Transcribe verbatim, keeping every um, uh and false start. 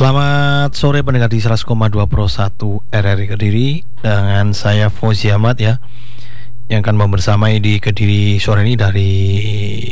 Selamat sore pendengar di seratus koma dua Pro satu R R I Kediri. Dengan saya Fauzi Ahmad ya, yang akan membersamai di Kediri sore ini dari